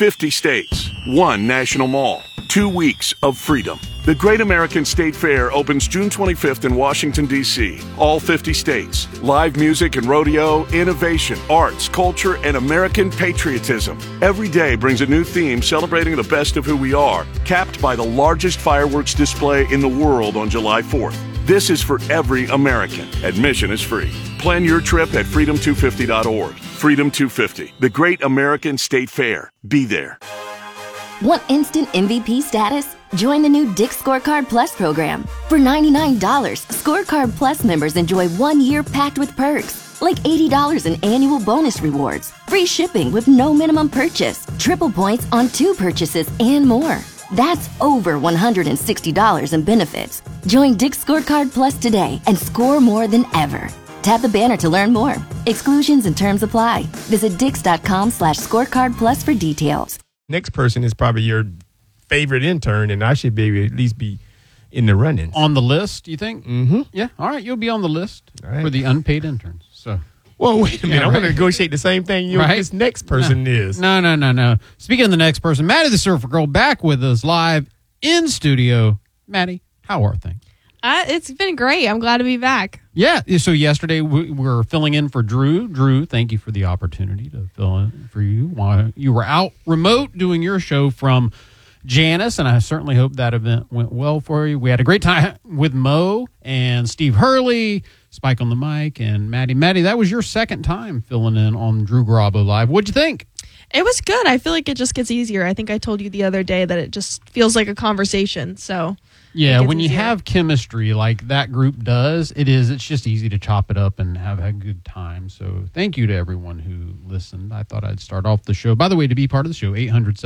50 states, 1 national mall, 2 weeks of freedom. The Great American State Fair opens June 25th in Washington, D.C. All 50 states. Live music and rodeo, innovation, arts, culture, and American patriotism. Every day brings a new theme celebrating the best of who we are, capped by the largest fireworks display in the world on July 4th. This is for every American. Admission is free. Plan your trip at freedom250.org. Freedom 250, the Great American State Fair. Be there. Want instant MVP status? Join the new Dick's Scorecard Plus program. For $99, Scorecard Plus members enjoy 1 year packed with perks, like $80 in annual bonus rewards, free shipping with no minimum purchase, triple points on 2 purchases, and more. That's over $160 in benefits. Join Dick's Scorecard Plus today and score more than ever. Tap the banner to learn more. Exclusions and terms apply. Visit dix.com/scorecard plus for details. Next person is probably your favorite intern, and I should be at least be in the running. On the list, you think? Mm-hmm. Yeah. All right, you'll be on the list right. for the unpaid interns. So. Well, wait a minute. Yeah, I want right. to negotiate the same thing this next person is. No. Speaking of the next person, Maddie the Surfer Girl back with us live in studio. Maddie, how are things? It's been great. I'm glad to be back. Yeah. So yesterday we were filling in for Drew. Drew, thank you for the opportunity to fill in for you while you were out remote doing your show from Janice, and I certainly hope that event went well for you. We had a great time with Mo and Steve Hurley, Spike on the mic, and Maddie. Maddie, that was your second time filling in on Drew Garabo Live. What'd you think? It was good. I feel like it just gets easier. I think I told you the other day that it just feels like a conversation. So yeah, when you easier. have chemistry like that group does, it's just easy to chop it up and have a good time. So thank you to everyone who listened. I thought I'd start off the show. By the way, to be part of the show,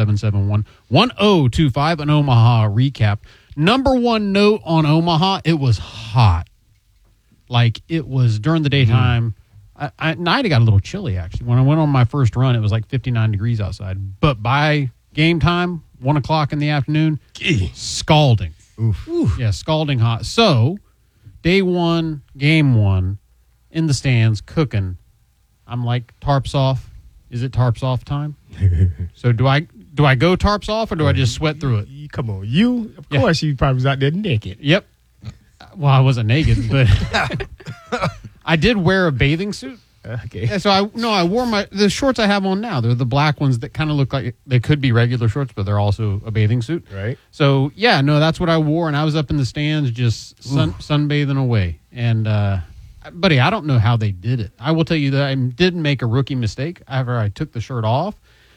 800-771-1025, an Omaha recap. Number one note on Omaha, it was hot. Like it was during the daytime. At night, it got a little chilly, actually. When I went on my first run, it was like 59 degrees outside. But by game time, 1 o'clock in the afternoon, scalding. Oof. Yeah, scalding hot. So, day one, game one, in the stands, cooking. I'm like, tarps off. Is it tarps off time? So do I go tarps off, or do I just sweat through it? Come on. You, of course, you probably was out there naked. Yep. Well, I wasn't naked, but I did wear a bathing suit. Okay. Yeah, so I wore the shorts I have on now. They're the black ones that kind of look like they could be regular shorts, but they're also a bathing suit. Right. So yeah, no, that's what I wore, and I was up in the stands just sunbathing away. And buddy, I don't know how they did it. I will tell you that I did make a rookie mistake. After I took the shirt off,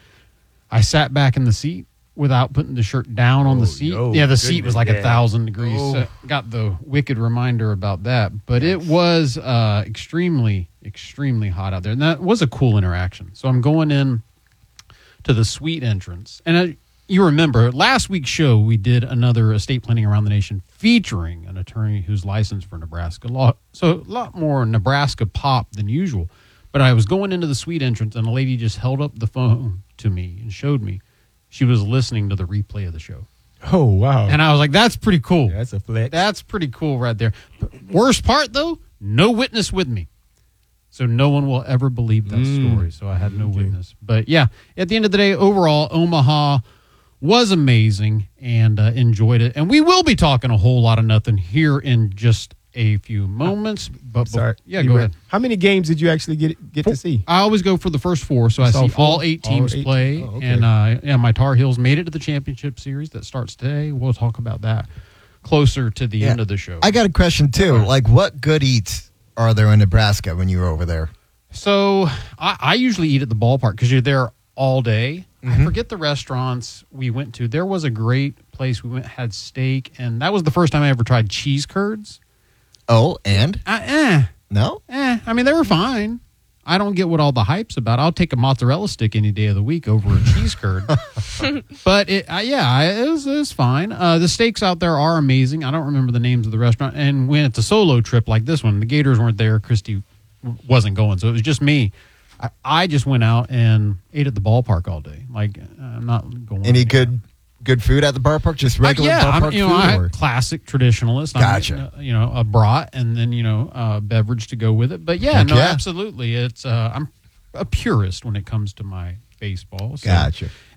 I sat back in the seat without putting the shirt down on the seat. The seat was like 1,000 degrees. So got the wicked reminder about that. But it was extremely, extremely hot out there. And that was a cool interaction. So I'm going in to the suite entrance. And you remember, last week's show, we did another estate planning around the nation featuring an attorney who's licensed for Nebraska law. So a lot more Nebraska pop than usual. But I was going into the suite entrance, and a lady just held up the phone to me and showed me she was listening to the replay of the show. Oh, wow. And I was like, that's pretty cool. Yeah, that's a flex. That's pretty cool right there. Worst part, though, no witness with me. So no one will ever believe that story. So I had no witness. But yeah, at the end of the day, overall, Omaha was amazing and enjoyed it. And we will be talking a whole lot of nothing here in just a few moments. But Sorry. Yeah, go ahead. How many games did you actually get to see? I always go for the first 4, so I see all 8 teams play. Oh, okay. And my Tar Heels made it to the championship series that starts today. We'll talk about that closer to the end of the show. I got a question, too. Like, what good eats are there in Nebraska when you were over there? So I usually eat at the ballpark because you're there all day. I forget the restaurants we went to. There was a great place we had steak, and that was the first time I ever tried cheese curds. Oh, and? No? I mean, they were fine. I don't get what all the hype's about. I'll take a mozzarella stick any day of the week over a cheese curd. But it was fine. The steaks out there are amazing. I don't remember the names of the restaurant. And when it's a solo trip like this one, the Gators weren't there. Christy wasn't going, so it was just me. I just went out and ate at the ballpark all day. Like, I'm not going. Any good food at the ballpark? Just regular ballpark food? I'm classic traditionalist. Gotcha. A brat and then, a beverage to go with it. But absolutely. It's I'm a purist when it comes to my baseball. So. Gotcha.